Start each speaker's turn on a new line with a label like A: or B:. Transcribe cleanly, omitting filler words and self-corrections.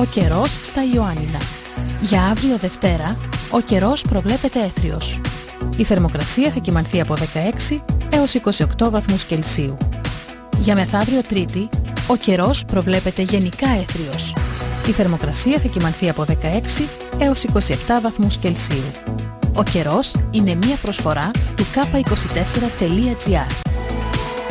A: Ο καιρός στα Ιωάννινα. Για αύριο Δευτέρα, ο καιρός προβλέπεται έθριος. Η θερμοκρασία θα κυμανθεί από 16 έως 28 βαθμούς Κελσίου. Για μεθαύριο Τρίτη, ο καιρός προβλέπεται γενικά έθριος. Η θερμοκρασία θα κυμανθεί από 16 έως 27 βαθμούς Κελσίου. Ο καιρός είναι μία προσφορά του k24.gr.